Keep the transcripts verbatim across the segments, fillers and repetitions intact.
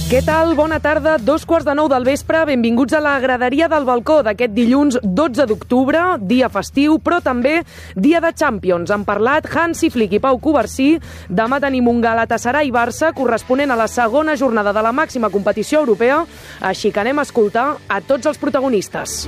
Què tal? Bona tarda. Dos quarts de nou del vespre. Benvinguts a la graderia del balcó d'aquest dilluns dotze d'octubre, dia festiu, però també dia de Champions. Han parlat Hansi Flick i Pau Covarsí. Demà tenim un Galatasaray-Barça corresponent a la segona jornada de la màxima competició europea, així que anem a escoltar a tots els protagonistes.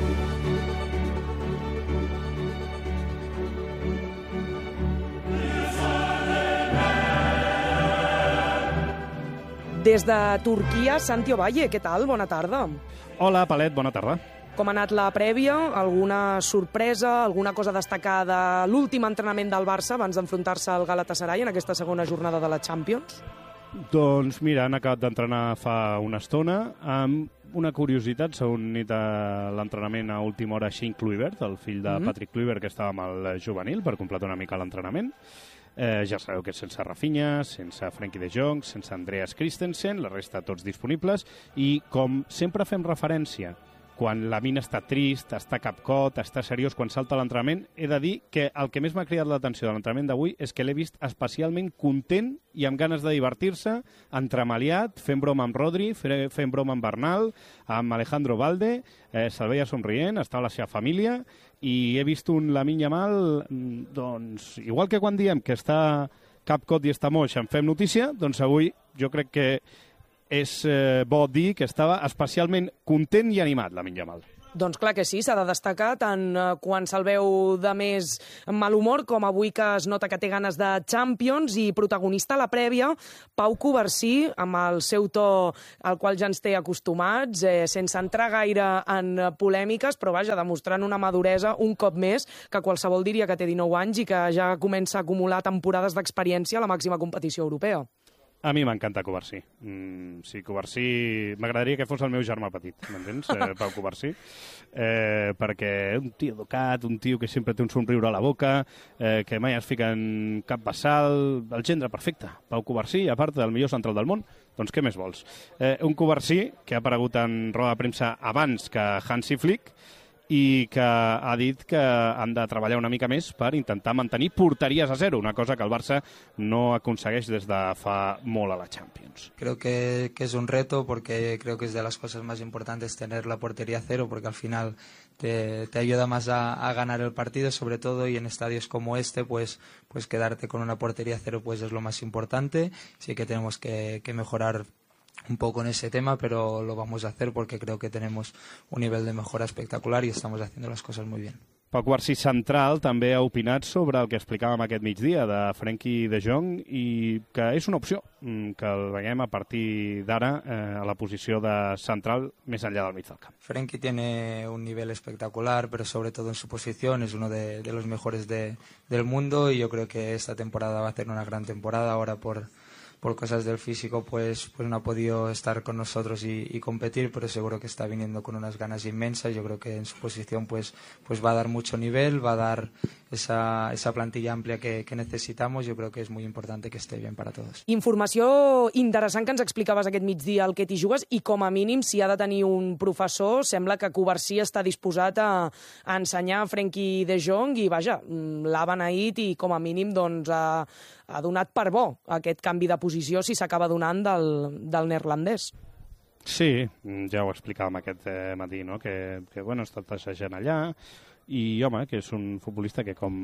Des de Turquia, Santi Ovalle, què tal? Bona tarda. Hola, Palet, bona tarda. Com ha anat la prèvia? Alguna sorpresa, alguna cosa a destacar de l'últim entrenament del Barça abans d'enfrontar-se al Galatasaray en aquesta segona jornada de la Champions? Doncs mira, han acabat d'entrenar fa una estona. Amb una curiositat, s'ha unit a l'entrenament a última hora Shane Kluivert, el fill de Mm-hmm. Patrick Kluivert, que estava amb el juvenil, per completar una mica l'entrenament. Eh, ja sabeu que és sense Rafinha, sense Frenkie de Jong, sense Andreas Christensen, la resta tots disponibles, i com sempre fem referència, quan la mina està trist, està capcot, està seriós, quan salta l'entrenament, he de dir que el que més m'ha cridat l'atenció de l'entrenament d'avui és que l'he vist especialment content i amb ganes de divertir-se, entremaliat, fent broma amb Rodri, fent broma amb Bernal, amb Alejandro Valde, eh, se'l veia somrient, estava la seva família, i he vist un Lamine Yamal, doncs, igual que quan diem que està capcot i està moix, en fem notícia, doncs avui jo crec que és eh, bo dir que estava especialment content i animat, Lamine Yamal. Doncs clar que sí, s'ha de destacar tant eh, quan se'l veu de més mal humor com avui que es nota que té ganes de Champions, i protagonista a la prèvia, Pau Covarsí, amb el seu to al qual ja ens té acostumats, eh, sense entrar gaire en polèmiques, però vaja, demostrant una maduresa un cop més que qualsevol diria que té dinou anys i que ja comença a acumular temporades d'experiència a la màxima competició europea. A mi m'encanta Covarsí. Mm, sí, Covarsí... M'agradaria que fos el meu germà petit, m'entens, eh, Pau Covarsí? Eh, perquè un tio educat, un tio que sempre té un somriure a la boca, eh, que mai es fica en cap vessal, el gendre perfecte. Pau Covarsí, a part del millor central del món, doncs què més vols? Eh, un Covarsí que ha aparegut en roda de premsa abans que Hansi Flick, i que ha dit que han de treballar una mica més per intentar mantenir porteries a zero, una cosa que el Barça no aconsegueix des de fa molt a la Champions. Creo que, que es un reto, porque creo que es de las cosas más importantes tener la portería a cero, porque al final te, te ayuda más a, a ganar el partido, sobre todo, y en estadios como este, pues, pues quedarte con una portería a cero pues es lo más importante. Sí que tenemos que, que mejorar un poco en ese tema, pero lo vamos a hacer porque creo que tenemos un nivel de mejora espectacular y estamos haciendo las cosas muy bien. Pau Covarsí central també ha opinat sobre el que explicàvem aquest migdia de Frenkie de Jong, i que és una opció que el veiem a partir d'ara eh, a la posició de central més enllà del mig del camp. Frenkie tiene un nivel espectacular, pero sobre todo en su posición es uno de, de los mejores de, del mundo, y yo creo que esta temporada va a ser una gran temporada. Ahora por por cosas del físico pues pues no ha podido estar con nosotros y, y competir, pero seguro que está viniendo con unas ganas inmensas. Yo creo que en su posición pues pues va a dar mucho nivel, va a dar esa, esa plantilla amplia que, que necesitamos. Yo creo que es muy importante que esté bien para todos. Informació interessant que ens explicaves aquest migdia al que t'hi jugues, i com a mínim, si ha de tenir un professor, sembla que Covarsí està disposat a, a ensenyar a Frenkie de Jong, i vaja, l'ha beneït i com a mínim doncs ha, ha donat per bo aquest canvi de posició si s'acaba donant del, del neerlandès. Sí, ja ho explicàvem aquest eh, matí, no? que, que bueno, està passejant allà, i home, que és un futbolista que, com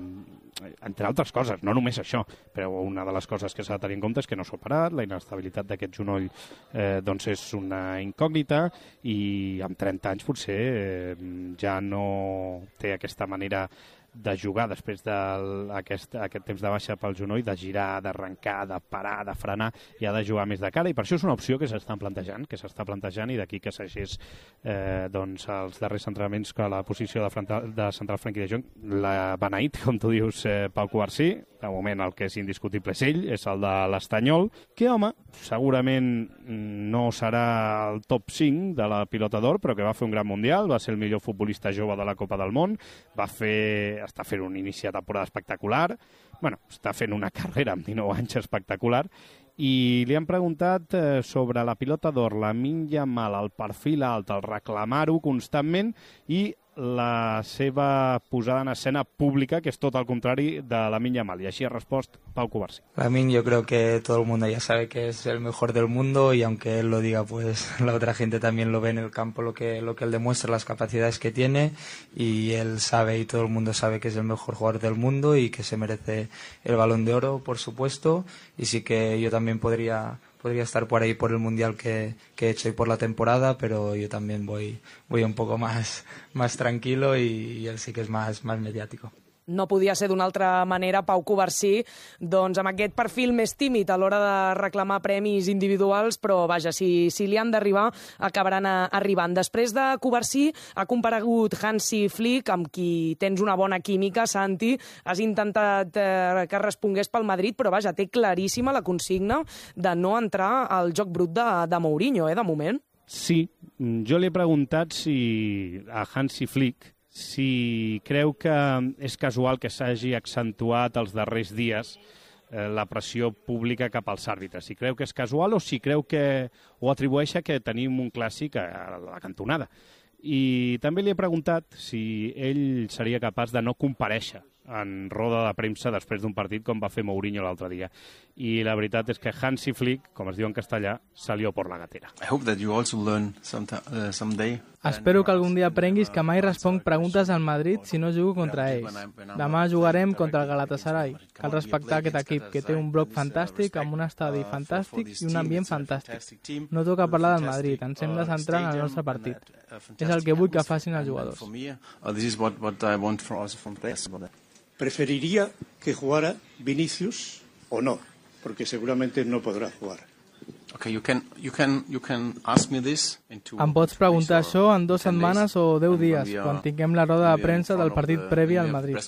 entre altres coses, no només això, però una de les coses que s'ha de tenir en compte és que no s'ha operat, la inestabilitat d'aquest genoll eh, doncs és una incògnita, i amb trenta anys potser eh, ja no té aquesta manera de jugar després d'aquest aquest temps de baixa pel genoll, de girar, d'arrencar, de parar, de frenar, i ha de jugar més de cara, i per això és una opció que s'està plantejant, que s'està plantejant, i d'aquí que s'hagés eh, doncs, els darrers entrenaments que la posició de, frontal, de central Frenkie de Jong l'ha beneït, com tu dius, eh, Pau Covarsí. De moment el que és indiscutible és ell, és el de l'Estanyol, que, home, segurament no serà el top cinc de la Pilota d'Or, però que va fer un gran mundial, va ser el millor futbolista jove de la Copa del Món, va fer, està fent un inici de temporada espectacular, bueno, està fent una carrera amb dinou anys espectacular, i li han preguntat eh, sobre la Pilota d'Or, Lamine Yamal, el perfil alt, el reclamar-ho constantment, i la seva posada en escena pública, que és tot el contrari de Lamine Yamal. I així ha respost Pau Cubarsí. Lamine, yo creo que todo el mundo ya sabe que es el mejor del mundo y aunque él lo diga, pues la otra gente también lo ve en el campo, lo que, lo que él demuestra, las capacidades que tiene, y él sabe y todo el mundo sabe que es el mejor jugador del mundo y que se merece el Balón de Oro, por supuesto, y sí que yo también podría... podría estar por ahí por el mundial que, que he hecho y por la temporada, pero yo también voy, voy un poco más, más tranquilo y, y él sí que es más, más mediático. No podia ser d'una altra manera, Pau Cubarsí, doncs amb aquest perfil més tímid a l'hora de reclamar premis individuals, però vaja, si, si li han d'arribar, acabaran a, arribant. Després de Cubarsí ha comparegut Hansi Flick, amb qui tens una bona química, Santi. Has intentat eh, que respongués pel Madrid, però vaja, té claríssima la consigna de no entrar al joc brut de, de Mourinho, eh, de moment. Sí, jo li he preguntat si a Hansi Flick si creu que és casual que s'hagi accentuat els darrers dies eh, la pressió pública cap als àrbitres. Si creu que és casual o si creu que ho atribueix a que tenim un clàssic a la cantonada. I també li he preguntat si ell seria capaç de no comparèixer en roda de premsa després d'un partit com va fer Mourinho l'altre dia. I la veritat és que Hansi Flick, com es diu en castellà, salió por la gatera. Espero que algun dia aprenguis que mai responc preguntes al Madrid si no jugo contra ells. Demà jugarem contra el Galatasaray. Cal respectar aquest equip, que té un bloc fantàstic, amb un estadi fantàstic i un ambient fantàstic. No toca parlar del Madrid, ens hem de centrar en el nostre partit. És el que vull que facin els jugadors. Preferiría que jugara Vinicius o no, porque seguramente no podrá jugar. Okay, you can, you can, you can ask me this em pots preguntar això en dues setmanes o deu dies, quan tinguem la roda de premsa del partit previ al Madrid.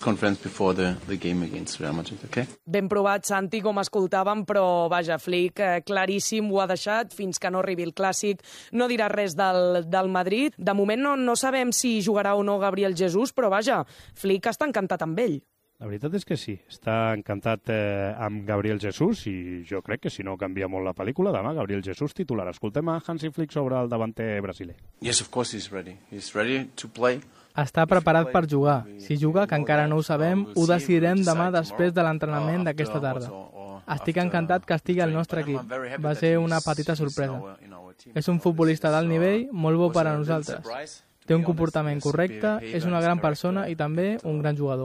Ben provat, Santi, com escoltàvem, però vaja, Flick eh, claríssim ho ha deixat fins que no arribi el clàssic. No dirà res del, del Madrid. De moment no, no sabem si jugarà o no Gabriel Jesús, però vaja, Flick està encantat amb ell. La veritat és que sí, està encantat eh, amb Gabriel Jesús i jo crec que si no canvia molt la pel·lícula, demà Gabriel Jesús titular. Escoltem a Hansi Flick sobre el davanter brasiler. Yes, of course he's ready. He's ready to play. Està preparat per jugar. Si juga, que encara no ho sabem, ho decidirem demà després de l'entrenament d'aquesta tarda. Estic encantat que estigui al nostre equip. Va ser una petita sorpresa. És un futbolista d'alt nivell, molt bo per a nosaltres. Té un comportament correcte, és una gran persona i també un gran jugador.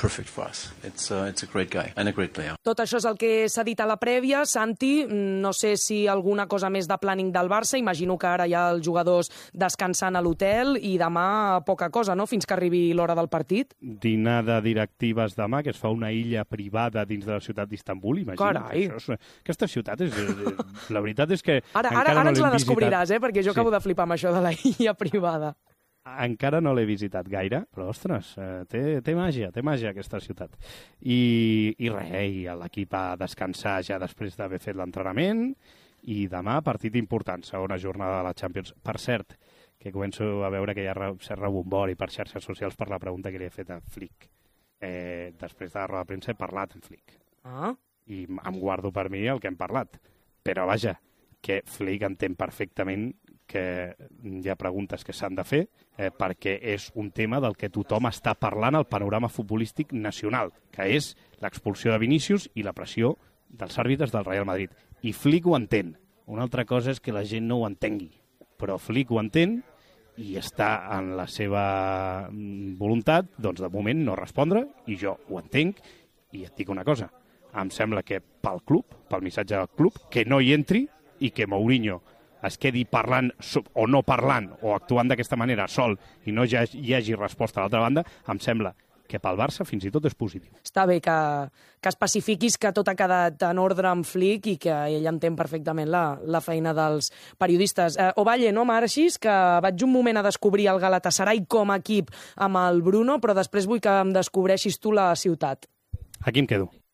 Tot això és el que s'ha dit a la prèvia. Santi, no sé si alguna cosa més de planning del Barça. Imagino que ara hi ha els jugadors descansant a l'hotel i demà poca cosa, no?, fins que arribi l'hora del partit. Dinar de directives demà, que es fa una illa privada dins de la ciutat d'Istanbul. Carai! És, aquesta ciutat és... La veritat és que ara, encara ara, ara no ens l'hem la descobriràs, visitat. eh?, perquè jo acabo sí. de flipar amb això de la illa privada. Encara no l'he visitat gaire, però, ostres, eh, té, té màgia, té màgia aquesta ciutat. I, i res, i l'equip ha descansat ja després d'haver fet l'entrenament, i demà partit important, segona jornada de la Champions. Per cert, que començo a veure que hi ha cert rebombori per xarxes socials per la pregunta que li he fet a Flick. Eh, després de la roda de premsa he parlat amb Flick. Ah. I em guardo per mi el que hem parlat. Però, vaja, que Flick entén perfectament que hi ha preguntes que s'han de fer eh, perquè és un tema del que tothom està parlant al panorama futbolístic nacional, que és l'expulsió de Vinícius i la pressió dels àrbitres del Real Madrid. I Flick ho entén. Una altra cosa és que la gent no ho entengui, però Flick ho entén i està en la seva voluntat, doncs de moment no respondre, i jo ho entenc, i et dic una cosa, em sembla que pel club, pel missatge del club, que no hi entri i que Mourinho es quedi parlant o no parlant o actuant d'aquesta manera sol i no hi hagi, hi hagi resposta a l'altra banda, em sembla que pel Barça fins i tot és positiu. Està bé que, que especifiquis que tot ha quedat en ordre amb Flick i que ell entén perfectament la, la feina dels periodistes. Eh, Ovalle, no marxis, que vaig un moment a descobrir el Galatasaray com a equip amb el Bruno, però després vull que em descobreixis tu la ciutat. Aquí em quedo.